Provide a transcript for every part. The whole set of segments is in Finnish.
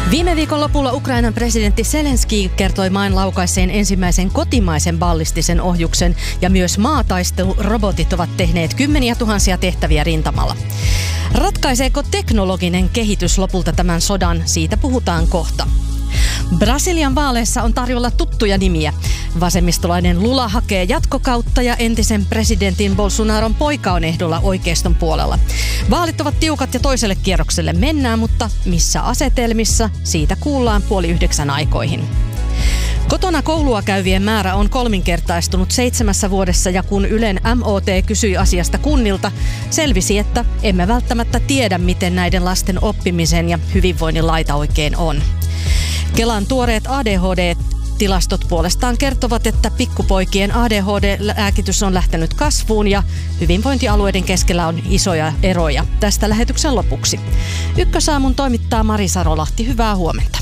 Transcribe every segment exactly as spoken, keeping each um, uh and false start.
Viime viikon lopulla Ukrainan presidentti Zelenskyi kertoi maan laukaisseen ensimmäisen kotimaisen ballistisen ohjuksen ja myös maataistelurobotit ovat tehneet kymmeniä tuhansia tehtäviä rintamalla. Ratkaiseeko teknologinen kehitys lopulta tämän sodan? Siitä puhutaan kohta. Brasilian vaaleissa on tarjolla tuttuja nimiä. Vasemmistolainen Lula hakee jatkokautta ja entisen presidentin Bolsonaron poika on ehdolla oikeiston puolella. Vaalit ovat tiukat ja toiselle kierrokselle mennään, mutta missä asetelmissa? Siitä kuullaan puoli yhdeksän aikoihin. Kotona koulua käyvien määrä on kolminkertaistunut seitsemässä vuodessa ja kun Ylen M O T kysyi asiasta kunnilta, selvisi, että emme välttämättä tiedä, miten näiden lasten oppimisen ja hyvinvoinnin laita oikein on. Kelan tuoreet A D H D-tilastot puolestaan kertovat, että pikkupoikien A D H D-lääkitys on lähtenyt kasvuun ja hyvinvointialueiden keskellä on isoja eroja. Tästä lähetyksen lopuksi. Ykkösaamun toimittaa Mari Sarolahti. Hyvää huomenta.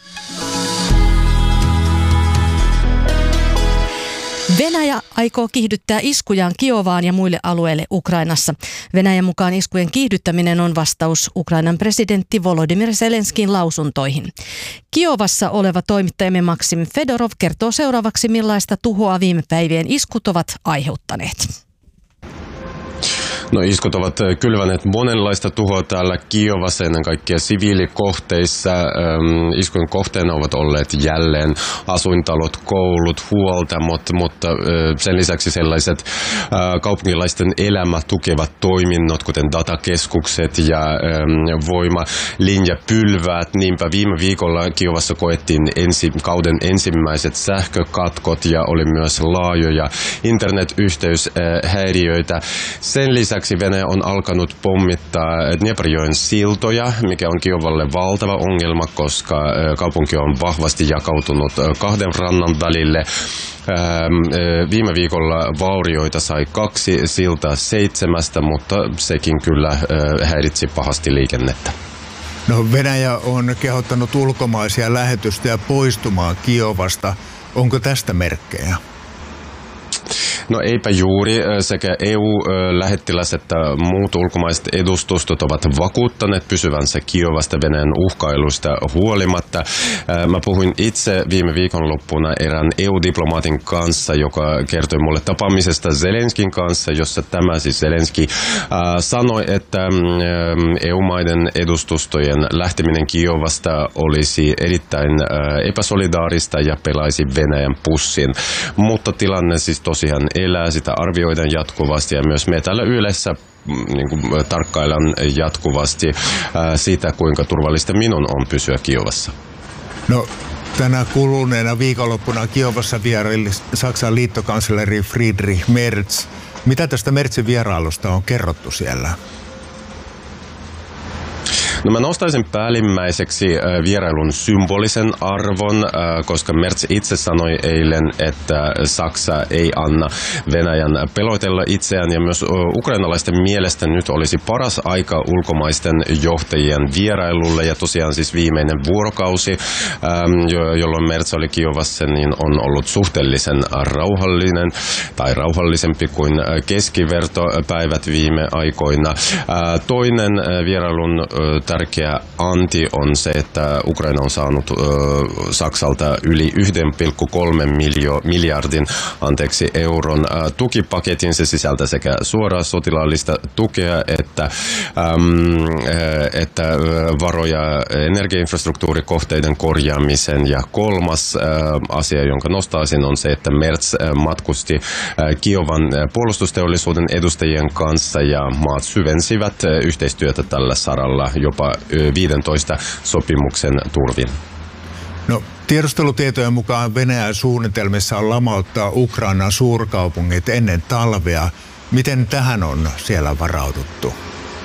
Venäjä aikoo kiihdyttää iskujaan Kiovaan ja muille alueille Ukrainassa. Venäjän mukaan iskujen kiihdyttäminen on vastaus Ukrainan presidentti Volodymyr Zelenskyin lausuntoihin. Kiovassa oleva toimittajamme Maksim Fedorov kertoo seuraavaksi, millaista tuhoa viime päivien iskut ovat aiheuttaneet. No, iskut ovat kylväneet monenlaista tuhoa täällä Kiovassa, ennen kaikkea siviilikohteissa. Iskujen kohteena ovat olleet jälleen asuintalot, koulut, huoltamot, mutta sen lisäksi sellaiset kaupunkilaisten elämä tukevat toiminnot, kuten datakeskukset ja voimalinjapylväät. Niinpä viime viikolla Kiovassa koettiin ensi, kauden ensimmäiset sähkökatkot ja oli myös laajoja internetyhteyshäiriöitä. Sen lisäksi Venäjä on alkanut pommittaa Dnieprjoen siltoja, mikä on Kiovalle valtava ongelma, koska kaupunki on vahvasti jakautunut kahden rannan välille. Viime viikolla vaurioita sai kaksi siltaa seitsemästä, mutta sekin kyllä häiritsi pahasti liikennettä. No, Venäjä on kehottanut ulkomaisia lähetystöjä poistumaan Kiovasta. Onko tästä merkkejä? No, eipä juuri. Sekä E U-lähettiläs että muut ulkomaiset edustustot ovat vakuuttaneet pysyvänsä Kiovasta Venäjän uhkailuista huolimatta. Mä puhuin itse viime viikonloppuna erään E U-diplomaatin kanssa, joka kertoi mulle tapaamisesta Zelenskyin kanssa, jossa tämä siis Zelenskyi sanoi, että E U-maiden edustustojen lähteminen Kiovasta olisi erittäin epäsolidaarista ja pelaisi Venäjän pussin. Mutta tilanne siis tosiaan elää, sitä arvioidaan jatkuvasti ja myös me täällä Ylessä niin kuin, tarkkaillaan jatkuvasti ää, sitä, kuinka turvallista minun on pysyä Kiovassa. No, tänä kuluneena viikonloppuna Kiovassa vieraili Saksan liittokansleri Friedrich Merz. Mitä tästä Merzin vierailusta on kerrottu siellä? No, mä nostaisin päällimmäiseksi vierailun symbolisen arvon, koska Merz itse sanoi eilen, että Saksa ei anna Venäjän pelotella itseään ja myös ukrainalaisten mielestä nyt olisi paras aika ulkomaisten johtajien vierailulle ja tosiaan siis viimeinen vuorokausi, jolloin Merz oli Kiovassa, niin on ollut suhteellisen rauhallinen tai rauhallisempi kuin keskivertopäivät viime aikoina. Toinen vierailun tärkeä anti on se, että Ukraina on saanut ö, Saksalta yli yksi pilkku kolme miljardin anteeksi, euron ö, tukipaketin. Se sisältää sekä suoraa sotilaallista tukea että, äm, että varoja energiainfrastruktuurikohteiden korjaamisen. Ja kolmas ä, asia, jonka nostaisin, on se, että Merz matkusti ä, Kiovan puolustusteollisuuden edustajien kanssa ja maat syvensivät ä, yhteistyötä tällä saralla jopa viidentoista sopimuksen turvin. No, tiedustelutietojen mukaan Venäjän suunnitelmissa on lamauttaa Ukrainan suurkaupungit ennen talvea. Miten tähän on siellä varauduttu?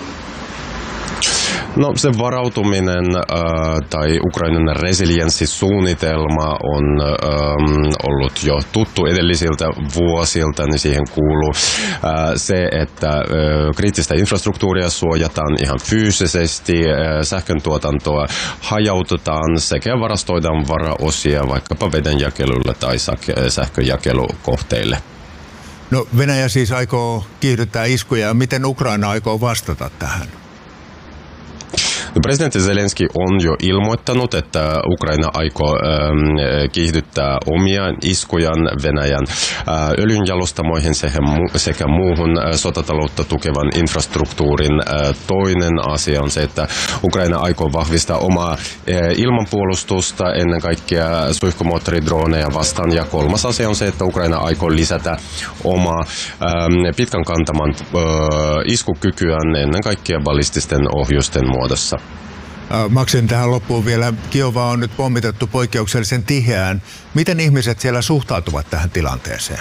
No, se varautuminen äh, tai Ukrainan resilienssisuunnitelma on ähm, ollut jo tuttu edellisiltä vuosilta, niin siihen kuuluu äh, se, että äh, kriittistä infrastruktuuria suojataan ihan fyysisesti, äh, sähköntuotantoa hajautetaan sekä varastoidaan varaosia vaikkapa vedenjakelulle tai sähköjakelukohteille. No, Venäjä siis aikoo kiihdyttää iskuja. Miten Ukraina aikoo vastata tähän? No, presidentti Zelenski on jo ilmoittanut, että Ukraina aikoo ähm, kiihdyttää omia iskujaan Venäjän äh, öljynjalostamoihin sekä, mu- sekä muuhun äh, sotataloutta tukevan infrastruktuurin. Äh, toinen asia on se, että Ukraina aikoo vahvistaa omaa äh, ilmanpuolustusta ennen kaikkea suihkumoottoridroneja vastaan. Ja kolmas asia on se, että Ukraina aikoo lisätä omaa ähm, pitkän kantaman äh, iskukykyään ennen kaikkea ballististen ohjusten muodossa. Maksin tähän loppuun vielä. Kiova on nyt pommitettu poikkeuksellisen tiheään. Miten ihmiset siellä suhtautuvat tähän tilanteeseen?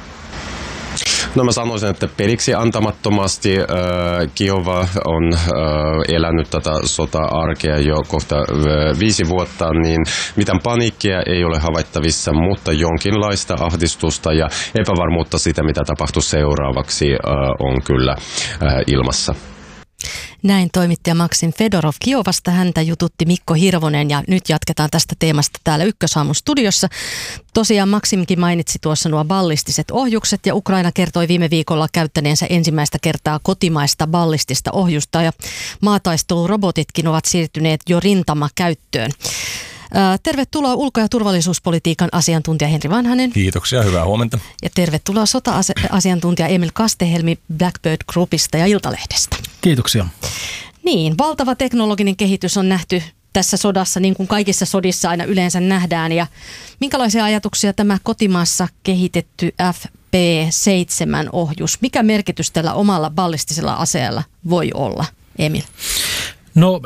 No mä sanoisin, että periksi antamattomasti äh, Kiova on äh, elänyt tätä sota-arkea jo kohta äh, viisi vuotta, niin mitään paniikkia ei ole havaittavissa, mutta jonkinlaista ahdistusta ja epävarmuutta siitä, mitä tapahtuu seuraavaksi, äh, on kyllä äh, ilmassa. Näin toimittaja Maksim Fedorov Kiovasta. Häntä jututti Mikko Hirvonen ja nyt jatketaan tästä teemasta täällä Ykkösaamun studiossa. Tosiaan Maksimkin mainitsi tuossa nuo ballistiset ohjukset ja Ukraina kertoi viime viikolla käyttäneensä ensimmäistä kertaa kotimaista ballistista ohjusta ja maataistelurobotitkin ovat siirtyneet jo rintamakäyttöön. Tervetuloa ulko- ja turvallisuuspolitiikan asiantuntija Henri Vanhanen. Kiitoksia, hyvää huomenta. Ja tervetuloa sota-asiantuntija Emil Kastehelmi Blackbird Groupista ja Iltalehdestä. Kiitoksia. Niin, valtava teknologinen kehitys on nähty tässä sodassa, niin kuin kaikissa sodissa aina yleensä nähdään. Ja minkälaisia ajatuksia tämä kotimaassa kehitetty F P seitsemän -ohjus, mikä merkitys tällä omalla ballistisella aseella voi olla, Emil? No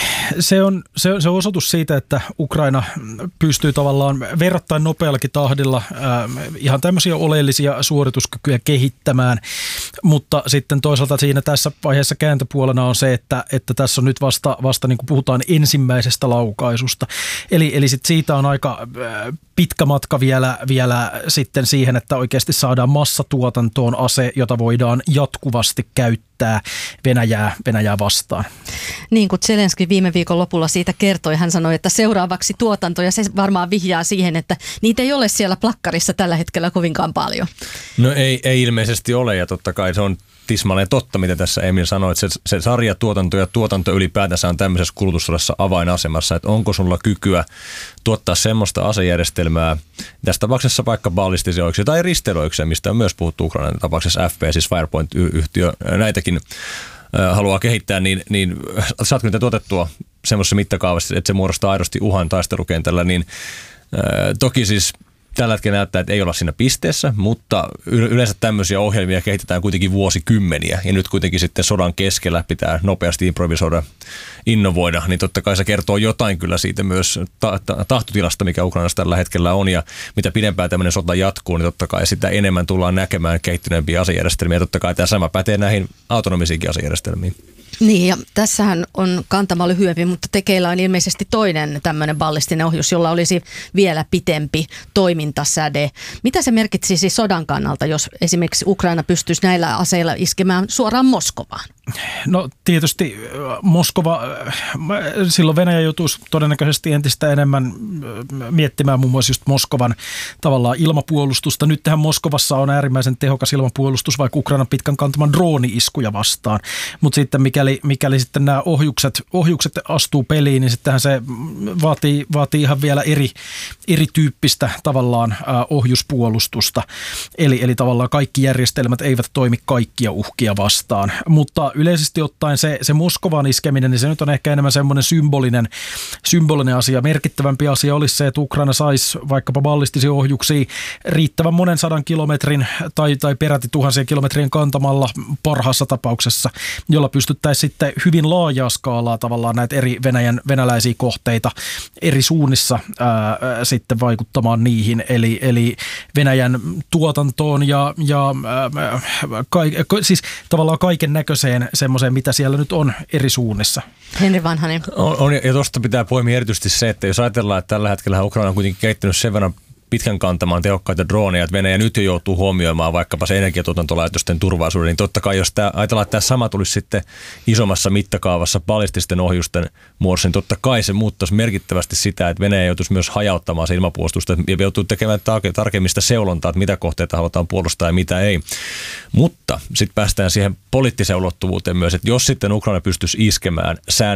se on, se, se on osoitus siitä, että Ukraina pystyy tavallaan verrattain nopeallakin tahdilla ää, ihan tämmöisiä oleellisia suorituskykyjä kehittämään, mutta sitten toisaalta siinä tässä vaiheessa kääntöpuolena on se, että, että tässä on nyt vasta, vasta niin kuin puhutaan ensimmäisestä laukaisusta. Eli, eli sit siitä on aika ää, pitkä matka vielä, vielä sitten siihen, että oikeasti saadaan massatuotantoon ase, jota voidaan jatkuvasti käyttää Venäjää, Venäjää vastaan. Niin kuin Zelenski viime viikon lopulla siitä kertoi, hän sanoi, että seuraavaksi tuotanto, ja se varmaan vihjaa siihen, että niitä ei ole siellä plakkarissa tällä hetkellä kovinkaan paljon. No ei, ei ilmeisesti ole, ja totta kai se on tismalleen totta, mitä tässä Emil sanoi, että se, se sarjatuotanto ja tuotanto ylipäätänsä on tämmöisessä kulutussodassa avainasemassa, että onko sulla kykyä tuottaa semmoista asejärjestelmää, tässä tapauksessa vaikka ballistisia ohjuksia tai risteilyöksiä, mistä on myös puhuttu Ukrainan tapauksessa F P, siis Firepoint-yhtiö, näitäkin haluaa kehittää, niin, niin saatko niitä tuotettua semmoisessa mittakaavassa, että se muodostaa aidosti uhan taistelukentällä, niin ää, toki siis tällä hetkellä näyttää, että ei olla siinä pisteessä, mutta yleensä tämmöisiä ohjelmia kehitetään kuitenkin vuosikymmeniä, ja nyt kuitenkin sitten sodan keskellä pitää nopeasti improvisoida, innovoida, niin totta kai se kertoo jotain kyllä siitä myös ta- ta- tahtotilasta, mikä Ukrainassa tällä hetkellä on, ja mitä pidempään tämmöinen sota jatkuu, niin totta kai sitä enemmän tullaan näkemään kehittyneempiä asejärjestelmiä, ja totta kai tämä sama pätee näihin autonomisiinkin asejärjestelmiin. Niin, ja tässähän on kantama lyhyempi, mutta tekeillä on ilmeisesti toinen tämmöinen ballistinen ohjus, jolla olisi vielä pitempi toimintasäde. Mitä se merkitsisi sodan kannalta, jos esimerkiksi Ukraina pystyisi näillä aseilla iskemään suoraan Moskovaan? No tietysti Moskova, silloin Venäjä joutuisi todennäköisesti entistä enemmän miettimään muun muassa just Moskovan tavallaan ilmapuolustusta. Nyt tähän Moskovassa on äärimmäisen tehokas ilmapuolustus vaikka Ukrainan pitkän kantaman drooni-iskuja vastaan, mutta sitten mikäli, mikäli sitten nämä ohjukset, ohjukset astuu peliin, niin sittenhän se vaatii, vaatii ihan vielä eri, erityyppistä tavallaan ohjuspuolustusta. Eli, eli tavallaan kaikki järjestelmät eivät toimi kaikkia uhkia vastaan, mutta yleisesti ottaen se, se Moskovan iskeminen, niin se nyt on ehkä enemmän semmoinen symbolinen, symbolinen asia. Merkittävämpi asia olisi se, että Ukraina saisi vaikkapa ballistisia ohjuksia riittävän monen sadan kilometrin tai, tai peräti tuhansien kilometrien kantamalla parhaassa tapauksessa, jolla pystyttäisiin sitten hyvin laajaa skaalaa tavallaan näitä eri Venäjän, venäläisiä kohteita eri suunnissa ää, sitten vaikuttamaan niihin. Eli, eli Venäjän tuotantoon ja, ja ää, ka, siis tavallaan kaiken näköiseen semmoiseen, mitä siellä nyt on eri suunnissa. Henri Vanhanen. On, on, ja tuosta pitää poimia erityisesti se, että jos ajatellaan, että tällä hetkellä Ukraina on kuitenkin kehittänyt sen verran pitkän kantamaan tehokkaita droneja, että Venäjä nyt jo joutuu huomioimaan vaikkapa se energiatuotantolaitosten turvallisuuden, niin totta kai jos tämä, ajatellaan, että tämä sama tulisi sitten isommassa mittakaavassa ballististen ohjusten muodossa, niin totta kai se muuttaisi merkittävästi sitä, että Venäjä joutuisi myös hajauttamaan se ilmapuolustusta ja joutuu tekemään tarkemmista seulontaa, että mitä kohteita halutaan puolustaa ja mitä ei. Mutta sitten päästään siihen poliittiseen ulottuvuuteen myös, että jos sitten Ukraina pystyisi iskemään sään